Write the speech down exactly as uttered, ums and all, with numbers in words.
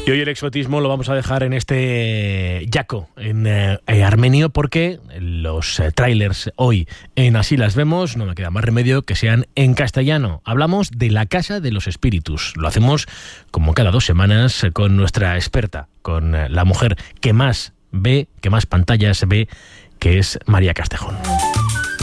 Y hoy el exotismo lo vamos a dejar en este yaco, en eh, armenio, porque los eh, trailers hoy en Así las vemos, no me queda más remedio que sean en castellano. Hablamos de La Casa de los Espíritus. Lo hacemos como cada dos semanas eh, con nuestra experta, con eh, la mujer que más ve, que más pantallas ve, que es María Castejón.